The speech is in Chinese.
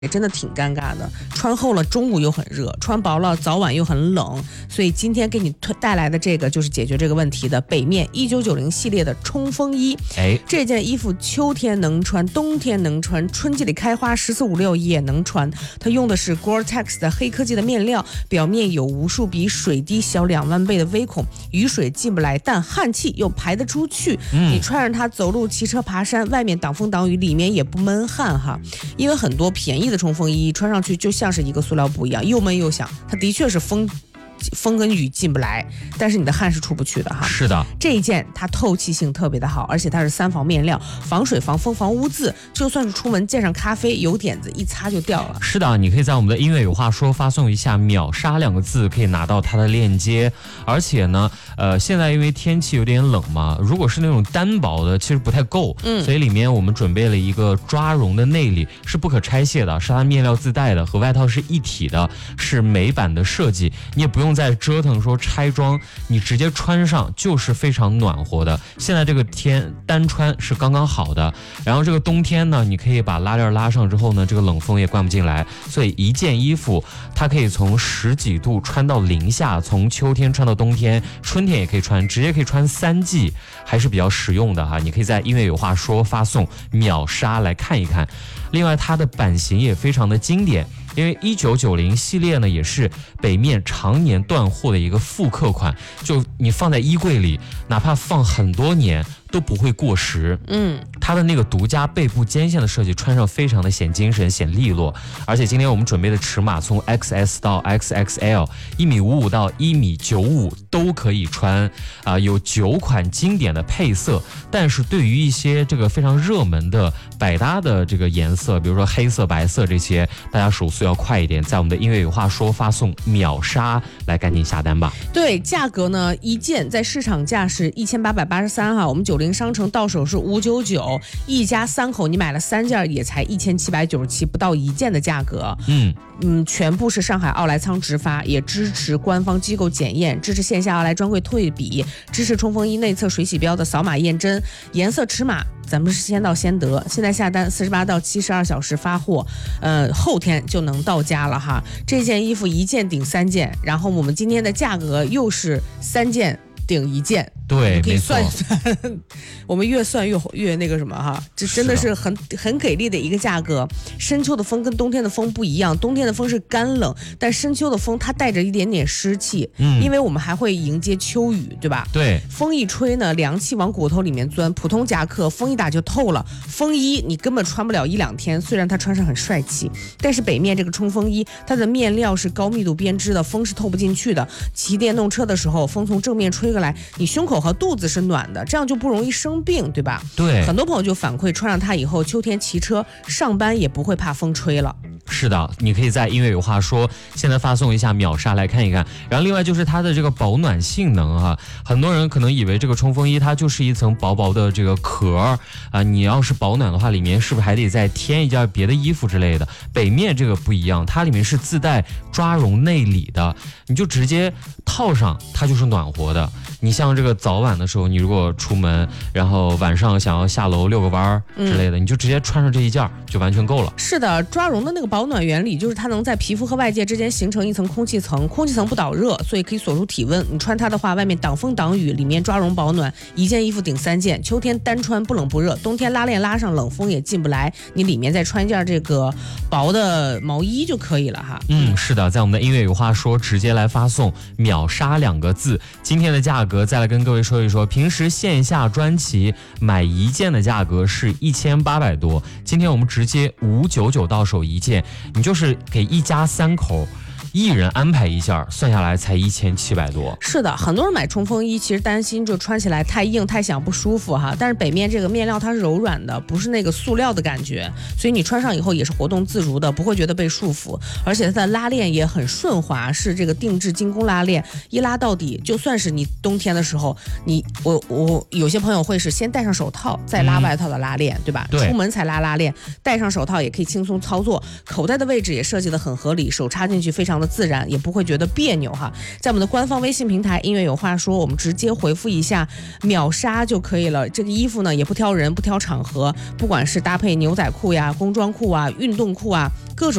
也真的挺尴尬的，穿厚了中午又很热，穿薄了早晚又很冷，所以今天给你带来的这个就是解决这个问题的北面1990系列的冲锋衣。这件衣服秋天能穿，冬天能穿，春季里开花14、15、6也能穿。它用的是 Gore-Tex 的黑科技的面料，表面有无数比水滴小2万倍的微孔，雨水进不来，但汗气又排得出去。你穿上它走路、骑车、爬山，外面挡风挡雨，里面也不闷汗哈。因为很多便宜的冲锋衣穿上去就像是一个塑料布一样，又闷又响。它的确是风跟雨进不来，但是你的汗是出不去的哈。 是的， 这一件它透气性特别的好，而且它是3防面料，防水、防风、防污渍，就算是出门溅上咖啡，有点子一擦就掉了。 是的，你可以在我们的音乐有话说发送一下秒杀2个字，可以拿到它的链接。而且呢，现在因为天气有点冷嘛，如果是那种单薄的，其实不太够，所以里面我们准备了一个抓绒的内里，是不可拆卸的，是它面料自带的，和外套是一体的，是美版的设计，你也不用再折腾说拆装，你直接穿上就是非常暖和的。现在这个天单穿是刚刚好的，然后这个冬天呢，你可以把拉链拉上之后呢，这个冷风也灌不进来，所以一件衣服它可以从10几度穿到0下，从秋天穿到冬天，春天也可以穿，直接可以穿3季，还是比较实用的哈。你可以在音乐有话说发送秒杀来看一看。另外它的版型也非常的经典，因为1990系列呢也是北面常年断货的一个复刻款，就你放在衣柜里，哪怕放很多年都不会过时。它的那个独家背部肩线的设计，穿上非常的显精神、显利落。而且今天我们准备的尺码从 XS 到 XXL，1.55米到1.95米都可以穿。有9款经典的配色，但是对于一些这个非常热门的百搭的这个颜色，比如说黑色、白色这些，大家手速要快一点，在我们的音乐有话说发送秒杀来赶紧下单吧。 对，价格呢，一件在市场价是1883哈，我们90商城到手是599，一家3口你买了3件也才1797，不到1件的价格。全部是上海奥莱仓直发，也支持官方机构检验，支持线下奥莱专柜退笔，支持冲锋衣内侧水洗标的扫码验真，颜色尺码咱们是先到先得，现在下单48到72小时发货，后天就能到家了哈。这件衣服1件顶3件，然后我们今天的价格又是3件顶1件。 对， 可以算一算，我们越算越那个什么哈，这真的是很给力的一个价格。深秋的风跟冬天的风不一样，冬天的风是干冷，但深秋的风它带着一点点湿气，因为我们还会迎接秋雨，对吧？ 对， 风一吹呢，凉气往骨头里面钻，普通夹克风一打就透了，风衣你根本穿不了1、2天，虽然它穿上很帅气，但是北面这个冲锋衣，它的面料是高密度编织的，风是透不进去的。骑电动车的时候，风从正面吹过来，你胸口和肚子是暖的，这样就不容易生病，对吧？ 对， 很多朋友就反馈穿上它以后，秋天骑车上班也不会怕风吹了。 是的，你可以在音乐有话说现在发送一下秒杀来看一看。然后另外就是它的这个保暖性能哈，很多人可能以为这个冲锋衣它就是一层薄薄的这个壳你要是保暖的话，里面是不是还得再添一件别的衣服之类的？北面这个不一样，它里面是自带抓绒内里的，你就直接套上，它就是暖和的。你像这个早晚的时候，你如果出门，然后晚上想要下楼遛个弯之类的，你就直接穿上这一件就完全够了。 是的，抓绒的那个保暖原理就是它能在皮肤和外界之间形成一层空气层，空气层不导热，所以可以锁住体温。你穿它的话，外面挡风挡雨，里面抓绒保暖，一件衣服顶3件，秋天单穿不冷不热，冬天拉链拉上冷风也进不来，你里面再穿一件这个薄的毛衣就可以了哈。 是的，在我们的音乐有话说直接来发送秒杀2个字。今天的价格再来跟各位说一说，平时线下专辑买1件的价格是1800多，今天我们直接599到手1件，你就是给一家3口1人安排一件，算下来才1700多。 是的，很多人买冲锋衣其实担心就穿起来太硬太响不舒服哈，但是北面这个面料它是柔软的，不是那个塑料的感觉，所以你穿上以后也是活动自如的，不会觉得被束缚，而且它的拉链也很顺滑，是这个定制精工拉链，一拉到底，就算是你冬天的时候，我有些朋友会是先戴上手套再拉外套的拉链，对吧？ 对， 出门才拉拉链，戴上手套也可以轻松操作，口袋的位置也设计得很合理，手插进去非常的自然，也不会觉得别扭哈。在我们的官方微信平台音乐有话说，我们直接回复一下秒杀就可以了。这个衣服呢也不挑人不挑场合，不管是搭配牛仔裤呀、工装裤啊、运动裤啊，各种